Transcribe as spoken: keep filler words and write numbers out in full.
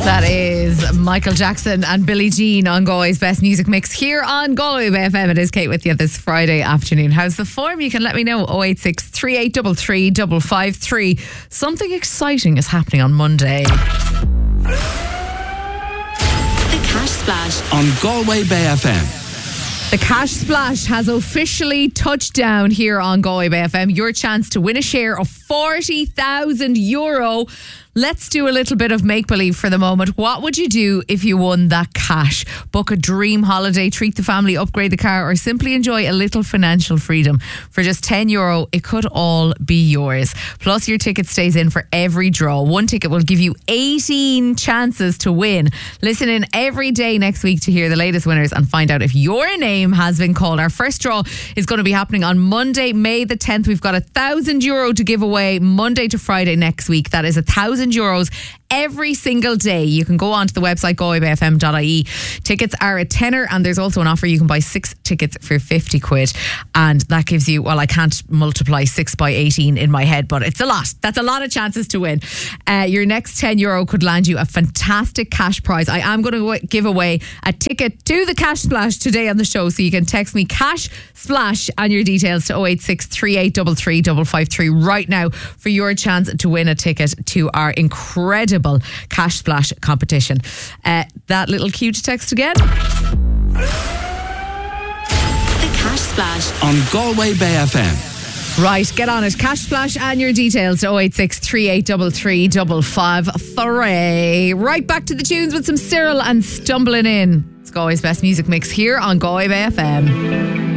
That is Michael Jackson and Billie Jean on Galway's Best Music Mix here on Galway Bay F M. It is Kate with you this Friday afternoon. How's the form? You can let me know. oh eight six, three eight three three, five five three. Something exciting is happening on Monday. The Cash Splash on Galway Bay F M. The Cash Splash has officially touched down here on Galway Bay F M. Your chance to win a share of forty thousand euro. Let's do a little bit of make-believe for the moment. What would you do if you won that cash? Book a dream holiday, treat the family, upgrade the car, or simply enjoy a little financial freedom. For just ten euro, it could all be yours. Plus, your ticket stays in for every draw. One ticket will give you eighteen chances to win. Listen in every day next week to hear the latest winners and find out if your name has been called. Our first draw is going to be happening on Monday, May the tenth. We've got a thousand euro to give away Monday to Friday next week. That is a thousand euros every single day. You can go onto the website galway bay f m dot I E. Tickets are a tenner, and there's also an offer. You can buy six tickets for fifty quid, and that gives you, well, I can't multiply six by eighteen in my head, but it's a lot. That's a lot of chances to win. Uh, your next ten euro could land you a fantastic cash prize. I am going to give away a ticket to the Cash Splash today on the show, so you can text me Cash Splash and your details to oh eight six, three eight three three, five five three right now for your chance to win a ticket to our incredible Cash Splash competition. Uh, that little cue to text again. The Cash Splash on Galway Bay F M. Right, get on it. Cash Splash and your details to oh eight six, three eight three three, five five three. Right back to the tunes with some Cyril and Stumbling In. It's Galway's Best Music Mix here on Galway Bay F M.